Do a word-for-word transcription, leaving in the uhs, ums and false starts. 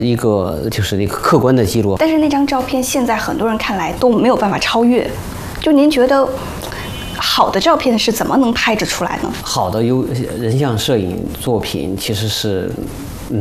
一个就是一个客观的记录。 但是那张照片现在很多人看来都没有办法超越，就您觉得好的照片是怎么能拍着出来呢？ 好的优人像摄影作品其实是。